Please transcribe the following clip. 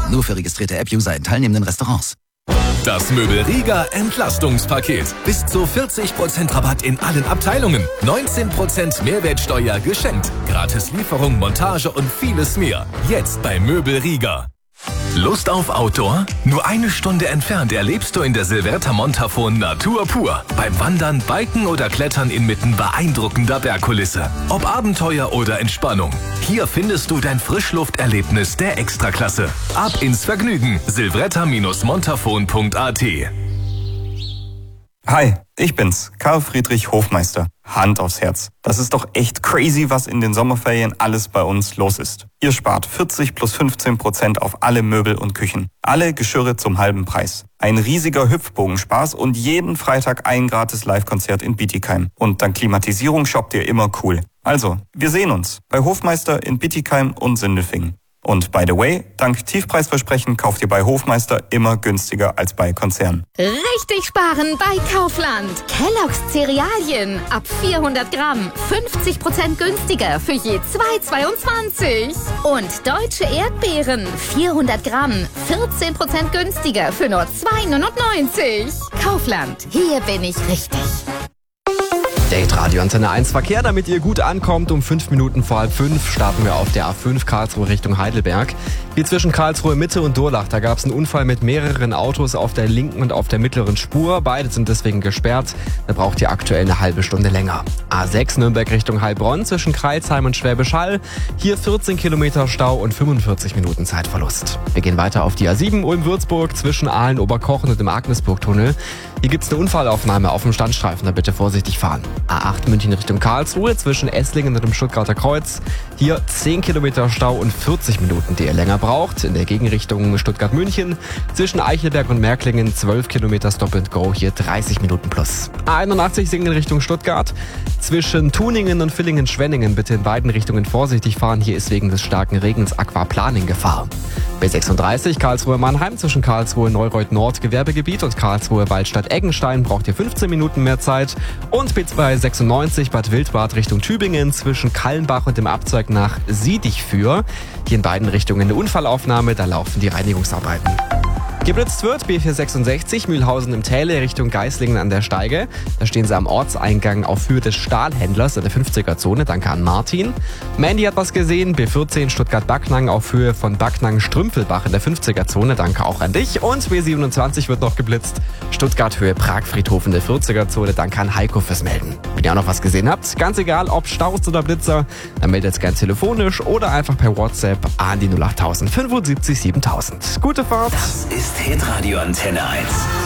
Nur für registrierte App-User in teilnehmenden Restaurants. Das Möbel Rieger Entlastungspaket. Bis zu 40% Rabatt in allen Abteilungen. 19% Mehrwertsteuer geschenkt. Gratis Lieferung, Montage und vieles mehr. Jetzt bei Möbel Rieger. Lust auf Outdoor? Nur eine Stunde entfernt erlebst du in der Silverta Montafon Natur pur. Beim Wandern, Biken oder Klettern inmitten beeindruckender Bergkulisse. Ob Abenteuer oder Entspannung. Hier findest du dein Frischlufterlebnis der Extraklasse. Ab ins Vergnügen. silvretta-montafon.at. Hi, ich bin's, Karl Friedrich Hofmeister. Hand aufs Herz. Das ist doch echt crazy, was in den Sommerferien alles bei uns los ist. Ihr spart 40 plus 15% auf alle Möbel und Küchen. Alle Geschirre zum halben Preis. Ein riesiger Hüpfbogenspaß und jeden Freitag ein gratis Live-Konzert in Bietigheim. Und dank Klimatisierung shoppt ihr immer cool. Also, wir sehen uns bei Hofmeister in Bietigheim und Sindelfingen. Und by the way, dank Tiefpreisversprechen kauft ihr bei Hofmeister immer günstiger als bei Konzernen. Richtig sparen bei Kaufland. Kellogg's Cerealien ab 400 Gramm 50% günstiger für je 2,22. Und deutsche Erdbeeren 400 Gramm 14% günstiger für nur 2,99. Kaufland, hier bin ich richtig. Date Radio Antenne 1 Verkehr, damit ihr gut ankommt. Um 5 Minuten vor halb 5 starten wir auf der A5 Karlsruhe Richtung Heidelberg. Hier zwischen Karlsruhe Mitte und Durlach, da gab es einen Unfall mit mehreren Autos auf der linken und auf der mittleren Spur. Beide sind deswegen gesperrt. Da braucht ihr aktuell eine halbe Stunde länger. A6 Nürnberg Richtung Heilbronn zwischen Crailsheim und Schwäbisch Hall. Hier 14 Kilometer Stau und 45 Minuten Zeitverlust. Wir gehen weiter auf die A7 Ulm-Würzburg zwischen Aalen, Oberkochen und dem Agnesburg-Tunnel. Hier gibt's eine Unfallaufnahme auf dem Standstreifen, da bitte vorsichtig fahren. A8 München Richtung Karlsruhe zwischen Esslingen und dem Stuttgarter Kreuz. Hier 10 Kilometer Stau und 40 Minuten, die ihr länger braucht. In der Gegenrichtung Stuttgart-München zwischen Eichelberg und Märklingen 12 Kilometer Stop and Go, hier 30 Minuten plus. A81 Singen Richtung Stuttgart zwischen Tuningen und Villingen-Schwenningen bitte in beiden Richtungen vorsichtig fahren. Hier ist wegen des starken Regens Aquaplaning Gefahr. B36 Karlsruhe-Mannheim zwischen Karlsruhe-Neureuth-Nord Gewerbegebiet und Karlsruhe-Waldstadt-Eggenstein braucht ihr 15 Minuten mehr Zeit. Und B296 Bad Wildbad Richtung Tübingen zwischen Kallenbach und dem Abzweig nach Siedigfür. Hier in beiden Richtungen eine Unfallaufnahme, da laufen die Reinigungsarbeiten. Geblitzt wird B466 Mühlhausen im Täle Richtung Geislingen an der Steige. Da stehen sie am Ortseingang auf Höhe des Stahlhändlers in der 50er-Zone. Danke an Martin. Mandy hat was gesehen. B14 Stuttgart-Backnang auf Höhe von Backnang-Strümpfelbach in der 50er-Zone. Danke auch an dich. Und B27 wird noch geblitzt. Stuttgart-Höhe Pragfriedhof in der 40er-Zone. Danke an Heiko fürs Melden. Wenn ihr auch noch was gesehen habt, ganz egal ob Staus oder Blitzer, dann meldet es gern telefonisch oder einfach per WhatsApp an die 08000 75 7000. Gute Fahrt. Das ist Hitradio Antenne 1.